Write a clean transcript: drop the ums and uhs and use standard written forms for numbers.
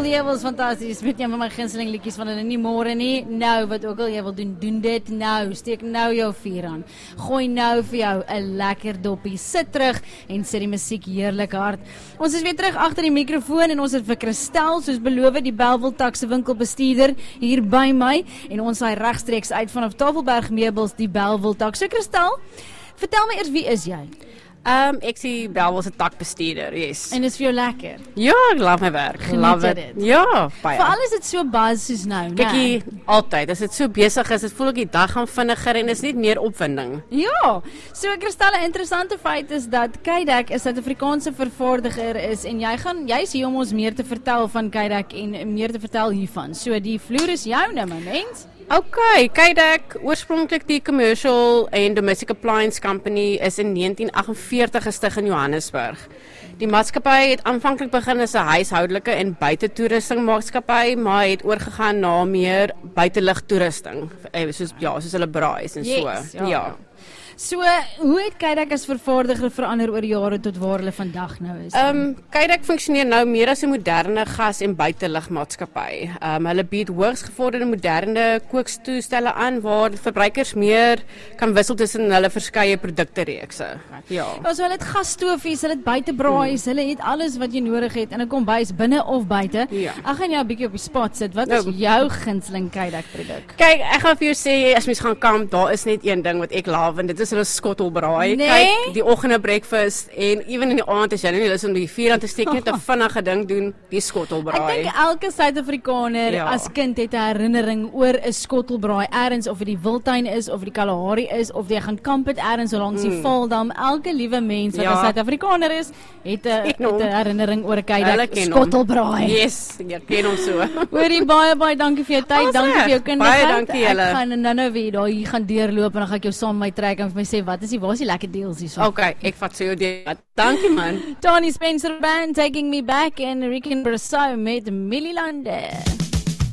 jy was fantasties met een van my gunsteling liedjies van hulle, nie môre nie, nou, wat ook al jy wil doen, doen dit nou, steek nou jou vuur aan, gooi nou vir jou 'n lekker doppie, sit terug en sit die musiek heerlik hard. Ons is weer terug agter die mikrofoon en ons het vir Christel, soos beloof, die Bellville Taxi winkelbestuurder hier by my en ons saai regstreeks uit vanaf Tafelberg Meubels, die Bellville Taxi. So Christel, vertel my eers, wie is jy? Ek sien Bellville se takbestuurder, yes. En is vir jou lekker? Ja, ek love my werk. Geniet Love jy it. dit? Ja, baie. Veral is dit so buzz soos nou, Kykie, altyd, as dit so besig is, dit voel ek die dag gaan vinniger en is net meer opwinding. Ja, so Christel, 'n interessante feit is dat Kydeck 'n Suid-Afrikaanse vervaardiger is en jy is hier om ons meer te vertel van Kydeck en meer te vertel hiervan. So die vloer is joune, my mens. Okay, Kydeck, oorspronklik die Commercial and Domestic Appliance Company is in 1948 gestig in Johannesburg. Die maatskappy het aanvanklik begin as 'n huishoudelike en buitetoerusting maatskappy, maar het oorgegaan na meer buitelugtoerusting, soos hulle braais en Yes, so. Ja. So, hoe het Kydeck as vervaardiger verander oor die jare tot waar hulle vandag nou is? Kydeck funksioneer nou meer as 'n moderne gas- en buitelugmaatskappy. Hulle bied hoogs gevorderde moderne kookstoestelle aan waar verbruikers meer kan wissel tussen hulle verskeie produktereekse. Ja. So hulle het gasstofies, hulle het buitebraais, hulle het alles wat jy nodig het in 'n kombuis binne of buite. Ja. Ek gaan jou 'n bietjie op die spot sit. Wat is jou gunsteling Kydeck produk? Kyk, ek gaan vir jou sê, as mens gaan kamp, daar is net een ding wat ek love en dit is hulle skottelbraai. Nee? Kyk, die oggende breakfast en ewen in die aand as jy nie lus om die vuur aan te steek, net 'n vinnige ding doen, die skottelbraai. Ek dink elke Suid-Afrikaner as kind het 'n herinnering oor 'n skottelbraai ergens, of dit die Wildtuin is of die Kalahari is of jy gaan kamp het ergens langs die Valdam. Elke liewe mens wat 'n Suid-Afrikaner is, het 'n herinnering oor 'n Kydeck skottelbraai. Yes, jy ken hom so. Hoorie, baie dankie vir jou tyd, dankie vir jou kundigheid. Baie dankie julle. Ek gaan nou weer daar hier gaan deurloop en dan gaan ek jou saam met my trek en vir my sê waar is die lekker deals hierso. Okay, ek vat so jou deel. Dankie man. Tony Spencer Band, Taking Me Back en Rick and Brassau met Millie Lande.